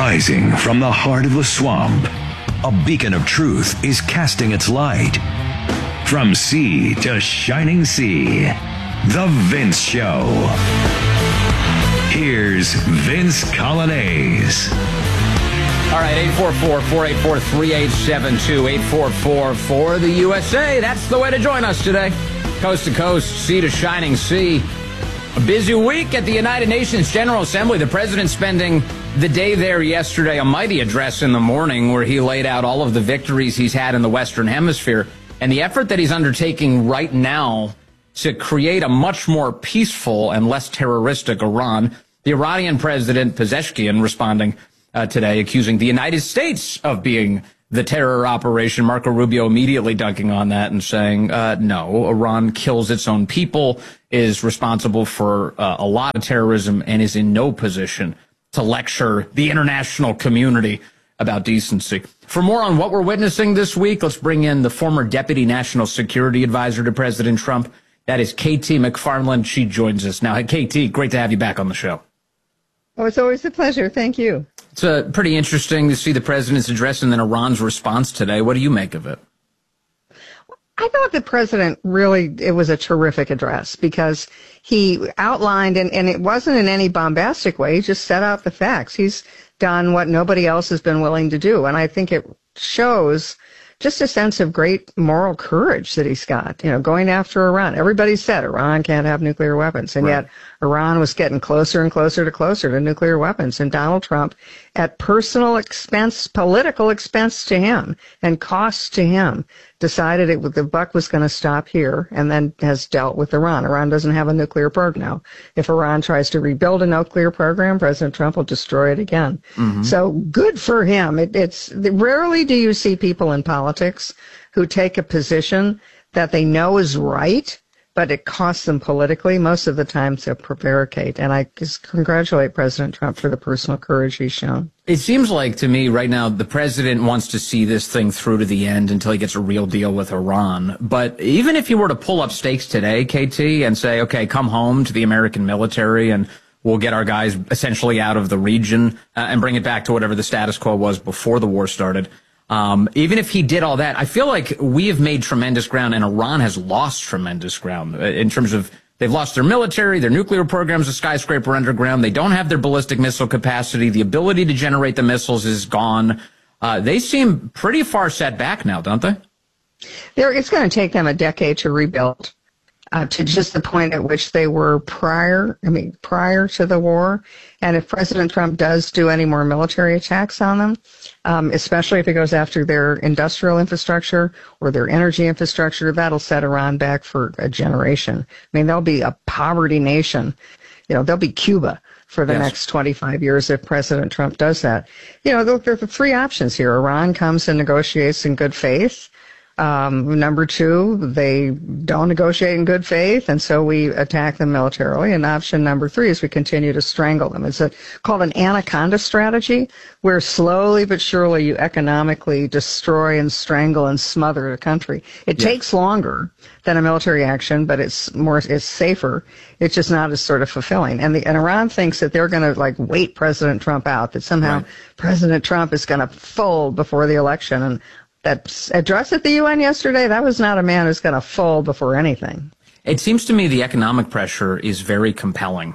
Rising from the heart of the swamp, a beacon of truth is casting its light. From sea to shining sea, The Vince Show. Here's Vince Coglianese. All right, 844-484-3872, 844 for the USA. That's the way to join us today. Coast to coast, sea to shining sea. A busy week at the United Nations General Assembly. The president spending the day there yesterday, a mighty address in the morning where he laid out all of the victories he's had in the Western Hemisphere and the effort that he's undertaking right now to create a much more peaceful and less terroristic Iran. The Iranian president, Pezeshkian, responding today, accusing the United States of being the terror operation. Marco Rubio immediately dunking on that and saying, no, Iran kills its own people, is responsible for a lot of terrorism, and is in no position to lecture the international community about decency. For more on what we're witnessing this week, let's bring in the former Deputy National Security Advisor to President Trump. That is KT McFarland. She joins us now. Hey, KT, great to have you back on the show. Oh, it's always a pleasure. Thank you. It's pretty interesting to see the president's address and then Iran's response today. What do you make of it? I thought the president it was a terrific address because he outlined, and it wasn't in any bombastic way, he just set out the facts. He's done what nobody else has been willing to do, and I think it shows just a sense of great moral courage that he's got, going after Iran. Everybody said Iran can't have nuclear weapons, and yet Iran was getting closer and closer to nuclear weapons. And Donald Trump, at personal expense, political expense to him, and cost to him, decided the buck was going to stop here, and then has dealt with Iran. Iran doesn't have a nuclear program now. If Iran tries to rebuild a nuclear program, President Trump will destroy it again. Mm-hmm. So good for him. It's rarely do you see people in politics who take a position that they know is right, but it costs them politically. Most of the time they'll prevaricate. And I just congratulate President Trump for the personal courage he's shown. It seems like to me right now the president wants to see this thing through to the end until he gets a real deal with Iran. But even if you were to pull up stakes today, KT, and say, okay, come home to the American military and we'll get our guys essentially out of the region and bring it back to whatever the status quo was before the war started. Even if he did all that, I feel like we have made tremendous ground and Iran has lost tremendous ground in terms of they've lost their military, their nuclear programs, a skyscraper underground. They don't have their ballistic missile capacity. The ability to generate the missiles is gone. They seem pretty far set back now, don't they? It's going to take them a decade to rebuild. To just the point at which they were prior to the war. And if President Trump does do any more military attacks on them, especially if he goes after their industrial infrastructure or their energy infrastructure, that'll set Iran back for a generation. I mean, they'll be a poverty nation. They'll be Cuba for the next 25 years if President Trump does that. There are three options here. Iran comes and negotiates in good faith. Number two, they don't negotiate in good faith, and so we attack them militarily. And option number three is we continue to strangle them. It's called an anaconda strategy, where slowly but surely you economically destroy and strangle and smother the country. It takes longer than a military action, but it's safer. It's just not as sort of fulfilling. And Iran thinks that they're going to wait President Trump out, that somehow President Trump is going to fold before the election. And that address at the UN yesterday, that was not a man who's going to fold before anything. It seems to me the economic pressure is very compelling.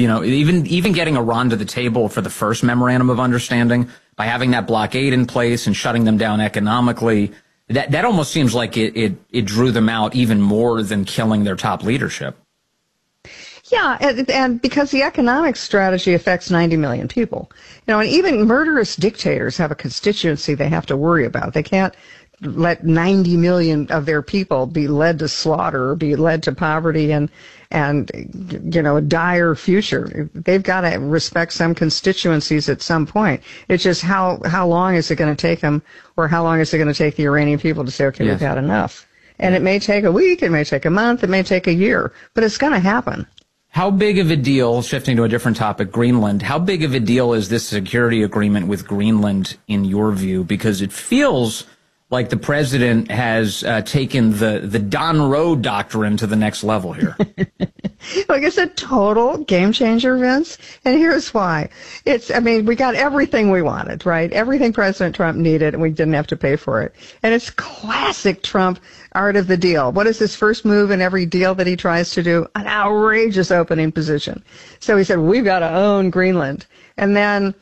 Even getting Iran to the table for the first memorandum of understanding by having that blockade in place and shutting them down economically, that almost seems like it drew them out even more than killing their top leadership. Yeah, and because the economic strategy affects 90 million people. And even murderous dictators have a constituency they have to worry about. They can't let 90 million of their people be led to slaughter or be led to poverty and a dire future. They've got to respect some constituencies at some point. It's just how long is it going to take them, or how long is it going to take the Iranian people to say, okay, we've had enough? And it may take a week, it may take a month, it may take a year, but it's going to happen. How big of a deal, shifting to a different topic, Greenland, how big of a deal is this security agreement with Greenland in your view? Because it feels like the president has taken the Don Road doctrine to the next level here. Like it's a total game changer, Vince. And here's why. We got everything we wanted, right? Everything President Trump needed, and we didn't have to pay for it. And it's classic Trump art of the deal. What is his first move in every deal that he tries to do? An outrageous opening position. So he said, we've got to own Greenland. And then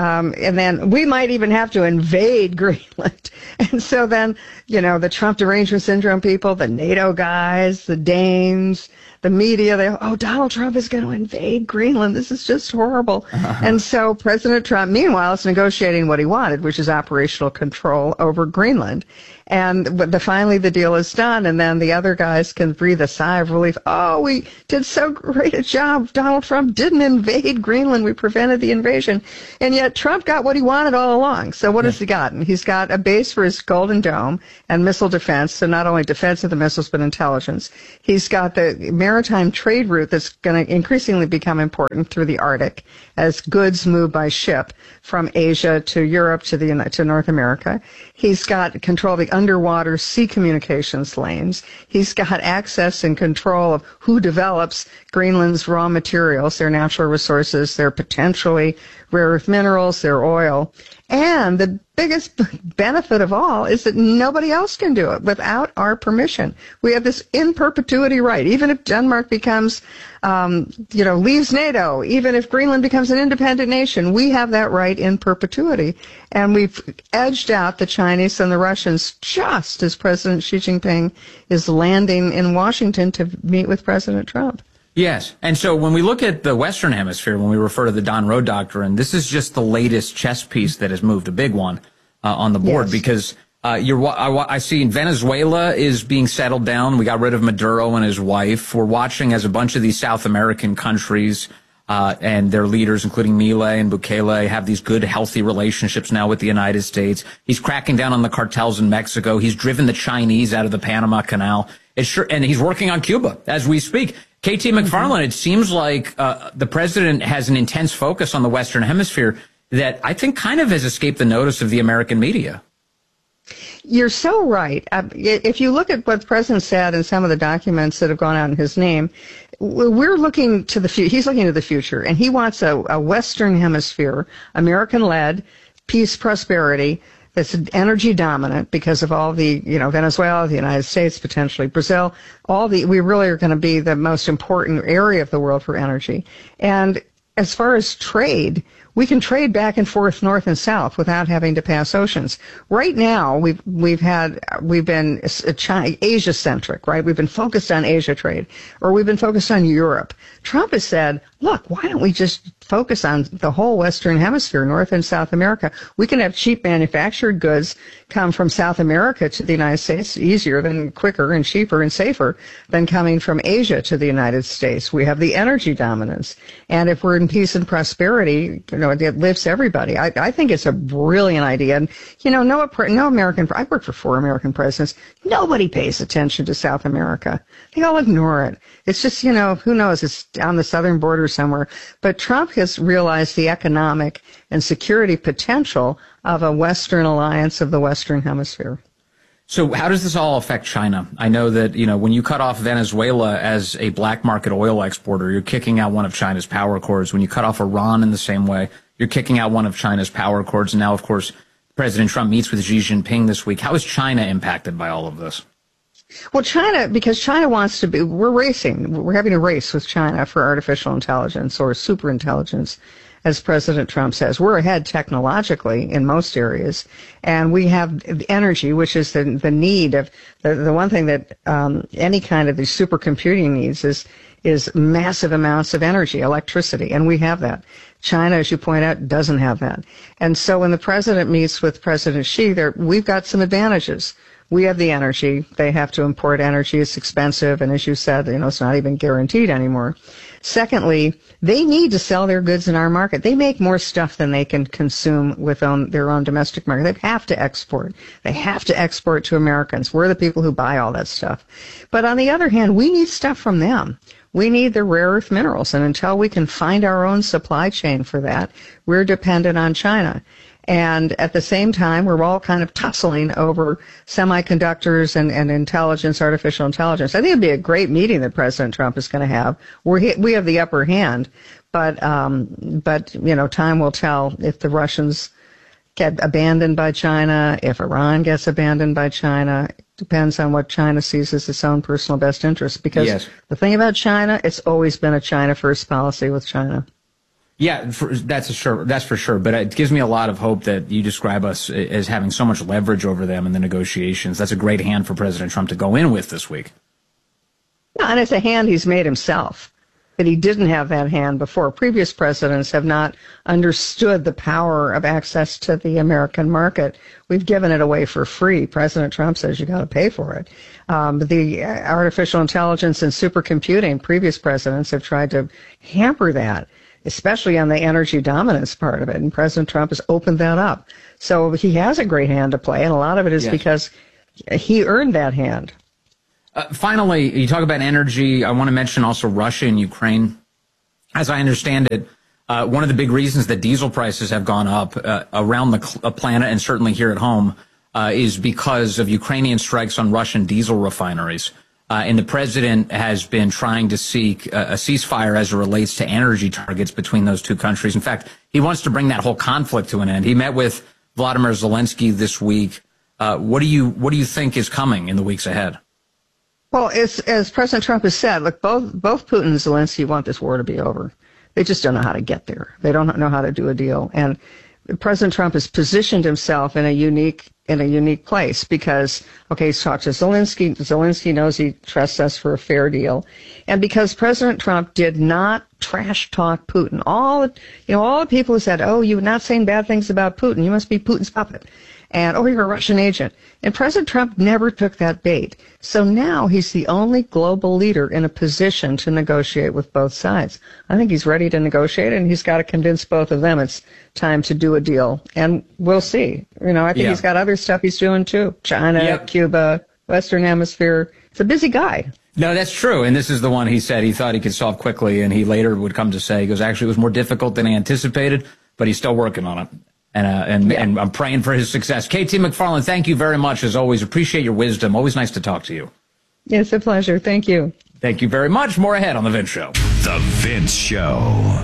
we might even have to invade Greenland. And so then, the Trump derangement syndrome people, the NATO guys, the Danes, the media, Donald Trump is going to invade Greenland. This is just horrible. And so President Trump, meanwhile, is negotiating what he wanted, which is operational control over Greenland. And finally the deal is done, and then the other guys can breathe a sigh of relief. Oh, we did so great a job. Donald Trump didn't invade Greenland. We prevented the invasion. And yet Trump got what he wanted all along. So what has he gotten? He's got a base for his Golden Dome and missile defense, so not only defense of the missiles, but intelligence. He's got the maritime trade route that's going to increasingly become important through the Arctic as goods move by ship from Asia to Europe to North America. He's got control of the underwater sea communications lanes. He's got access and control of who develops Greenland's raw materials, their natural resources, their potentially rare earth minerals, their oil. And the biggest benefit of all is that nobody else can do it without our permission. We have this in perpetuity right. Even if Denmark becomes, leaves NATO, even if Greenland becomes an independent nation, we have that right in perpetuity. And we've edged out the Chinese and the Russians just as President Xi Jinping is landing in Washington to meet with President Trump. Yes. And so when we look at the Western Hemisphere, when we refer to the Don Road Doctrine, this is just the latest chess piece that has moved, a big one on the board, because I see Venezuela is being settled down. We got rid of Maduro and his wife. We're watching as a bunch of these South American countries and their leaders, including Milei and Bukele, have these good, healthy relationships now with the United States. He's cracking down on the cartels in Mexico. He's driven the Chinese out of the Panama Canal. And he's working on Cuba as we speak. KT McFarland, it seems like the president has an intense focus on the Western Hemisphere that I think kind of has escaped the notice of the American media. You're so right. If you look at what the president said in some of the documents that have gone out in his name, we're looking to the future. He's looking to the future, and he wants a Western Hemisphere, American-led, peace, prosperity, that's energy dominant because of all the, Venezuela, the United States, potentially Brazil, we really are going to be the most important area of the world for energy. And as far as trade, we can trade back and forth north and south without having to pass oceans. Right now, we've been Asia centric, right? We've been focused on Asia trade, or we've been focused on Europe. Trump has said, look, why don't we just focus on the whole Western Hemisphere, North and South America? We can have cheap manufactured goods come from South America to the United States easier than quicker and cheaper and safer than coming from Asia to the United States. We have the energy dominance. And if we're in peace and prosperity, it lifts everybody. I think it's a brilliant idea. And, no American, I worked for 4 American presidents. Nobody pays attention to South America. They all ignore it. It's just, who knows? It's on the southern border somewhere. But Trump has realized the economic and security potential of a Western alliance of the Western Hemisphere. So how does this all affect China? I know that, when you cut off Venezuela as a black market oil exporter, you're kicking out one of China's power cords. When you cut off Iran in the same way, you're kicking out one of China's power cords. And now, of course, President Trump meets with Xi Jinping this week. How is China impacted by all of this? Well, because China wants to be, we're having a race with China for artificial intelligence or super intelligence, as President Trump says. We're ahead technologically in most areas, and we have energy, which is the need of, the one thing that any kind of the supercomputing needs is massive amounts of energy, electricity, and we have that. China, as you point out, doesn't have that. And so when the president meets with President Xi, we've got some advantages. We have the energy. They have to import energy. It's expensive. And as you said, it's not even guaranteed anymore. Secondly, they need to sell their goods in our market. They make more stuff than they can consume with their own domestic market. They have to export. They have to export to Americans. We're the people who buy all that stuff. But on the other hand, we need stuff from them. We need the rare earth minerals. And until we can find our own supply chain for that, we're dependent on China. And at the same time, we're all kind of tussling over semiconductors and intelligence, artificial intelligence. I think it'd be a great meeting that President Trump is going to have. We have the upper hand, but time will tell if the Russians get abandoned by China, if Iran gets abandoned by China. It depends on what China sees as its own personal best interest. Because the thing about China, it's always been a China first policy with China. Yeah, that's for sure. But it gives me a lot of hope that you describe us as having so much leverage over them in the negotiations. That's a great hand for President Trump to go in with this week. Yeah, and it's a hand he's made himself. But he didn't have that hand before. Previous presidents have not understood the power of access to the American market. We've given it away for free. President Trump says you got to pay for it. The artificial intelligence and supercomputing, previous presidents have tried to hamper that, especially on the energy dominance part of it. And President Trump has opened that up. So he has a great hand to play, and a lot of it is because he earned that hand. Finally, you talk about energy. I want to mention also Russia and Ukraine. As I understand it, one of the big reasons that diesel prices have gone up around the planet and certainly here at home is because of Ukrainian strikes on Russian diesel refineries. And the president has been trying to seek a ceasefire as it relates to energy targets between those two countries. In fact, he wants to bring that whole conflict to an end. He met with Vladimir Zelensky this week. What do you think is coming in the weeks ahead? Well, as President Trump has said, look, both Putin and Zelensky want this war to be over. They just don't know how to get there. They don't know how to do a deal. And President Trump has positioned himself in a unique place because, he's talked to Zelensky. Zelensky knows he trusts us for a fair deal. And because President Trump did not trash talk Putin. All the people who said, you're not saying bad things about Putin. You must be Putin's puppet. And, you're a Russian agent. And President Trump never took that bait. So now he's the only global leader in a position to negotiate with both sides. I think he's ready to negotiate, and he's got to convince both of them it's time to do a deal. And we'll see. I think he's got other stuff he's doing too. China, Cuba, Western Hemisphere. It's a busy guy. No, that's true. And this is the one he said he thought he could solve quickly. And he later would come to say, he goes, actually, it was more difficult than I anticipated, but he's still working on it. And I'm praying for his success. KT McFarland, thank you very much, as always. Appreciate your wisdom. Always nice to talk to you. It's a pleasure. Thank you. Thank you very much. More ahead on The Vince Show. The Vince Show.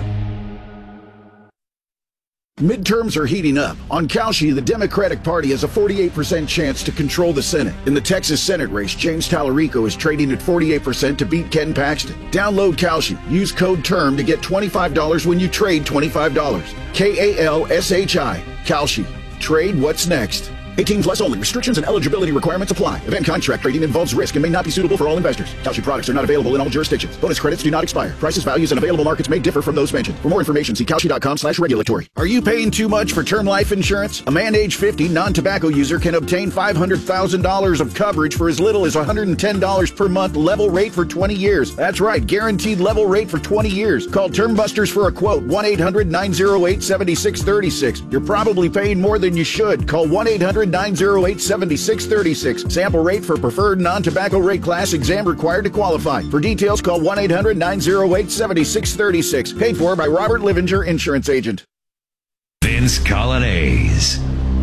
Midterms are heating up. On Kalshi, the Democratic Party has a 48% chance to control the Senate. In the Texas Senate race, James Tallarico is trading at 48% to beat Ken Paxton. Download Kalshi. Use code TERM to get $25 when you trade $25. KALSHI. Kalshi. Trade what's next. 18 plus only. Restrictions and eligibility requirements apply. Event contract trading involves risk and may not be suitable for all investors. Kalshi products are not available in all jurisdictions. Bonus credits do not expire. Prices, values, and available markets may differ from those mentioned. For more information, see Kalshi.com/regulatory. Are you paying too much for term life insurance? A man age 50 non-tobacco user can obtain $500,000 of coverage for as little as $110 per month, level rate for 20 years. That's right, guaranteed level rate for 20 years. Call Term Busters for a quote. 1-800-908-7636. You're probably paying more than you should. Call 1-800-908-7636. Sample rate for preferred non-tobacco rate class. Exam required to qualify. For details, call 1-800-908-7636. Paid for by Robert Livinger, Insurance Agent. Vince Coglianese.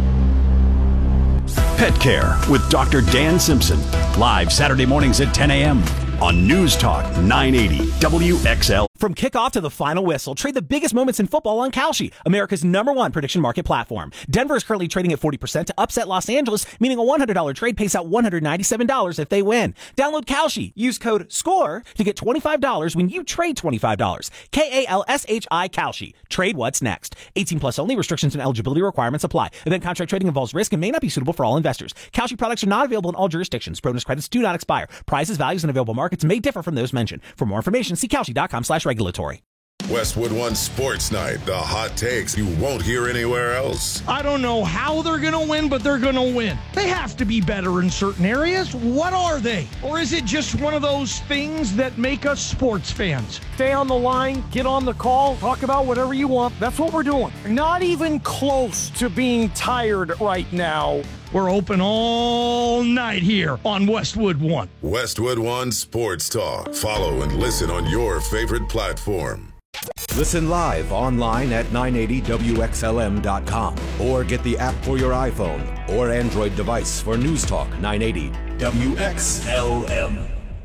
Pet Care with Dr. Dan Simpson. Live Saturday mornings at 10 a.m. on News Talk 980 WXL. From kickoff to the final whistle, trade the biggest moments in football on Kalshi, America's #1 prediction market platform. Denver is currently trading at 40% to upset Los Angeles, meaning a $100 trade pays out $197 if they win. Download Kalshi. Use code SCORE to get $25 when you trade $25. KALSHI Kalshi. Trade what's next. 18 plus only. Restrictions and eligibility requirements apply. Event contract trading involves risk and may not be suitable for all investors. Kalshi products are not available in all jurisdictions. Bonus credits do not expire. Prices, values, and available markets may differ from those mentioned. For more information, see Kalshi.com/regulatory. Westwood One Sports Night. The hot takes you won't hear anywhere else. I don't know how they're going to win, but they're going to win. They have to be better in certain areas. What are they? Or is it just one of those things that make us sports fans? Stay on the line, get on the call, talk about whatever you want. That's what we're doing. Not even close to being tired right now. We're open all night here on Westwood One. Westwood One Sports Talk. Follow and listen on your favorite platform. Listen live online at 980WXLM.com or get the app for your iPhone or Android device for News Talk 980 WXLM.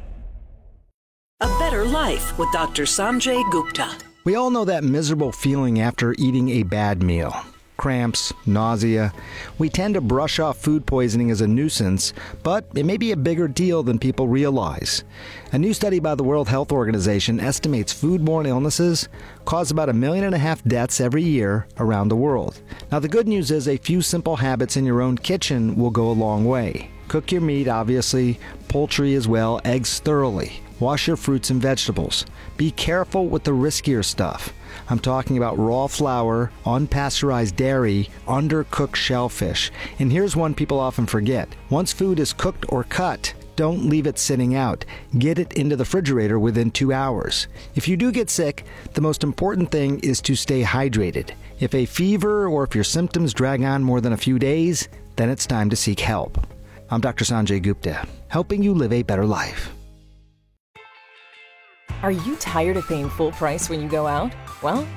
A Better Life with Dr. Sanjay Gupta. We all know that miserable feeling after eating a bad meal. Cramps, nausea. We tend to brush off food poisoning as a nuisance, but it may be a bigger deal than people realize. A new study by the World Health Organization estimates foodborne illnesses cause about 1.5 million deaths every year around the world. Now, the good news is a few simple habits in your own kitchen will go a long way. Cook your meat, obviously, poultry as well, eggs thoroughly. Wash your fruits and vegetables. Be careful with the riskier stuff. I'm talking about raw flour, unpasteurized dairy, undercooked shellfish. And here's one people often forget. Once food is cooked or cut, don't leave it sitting out. Get it into the refrigerator within 2 hours. If you do get sick, the most important thing is to stay hydrated. If a fever or if your symptoms drag on more than a few days, then it's time to seek help. I'm Dr. Sanjay Gupta, helping you live a better life. Are you tired of paying full price when you go out? Well,